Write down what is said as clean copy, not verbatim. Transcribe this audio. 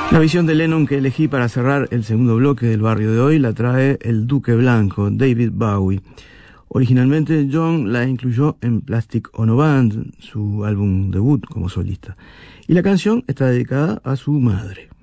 La visión de Lennon que elegí para cerrar el segundo bloque del barrio de hoy la trae el Duque Blanco, David Bowie. Originalmente John la incluyó en Plastic Ono Band, su álbum debut como solista, y la canción está dedicada a su madre.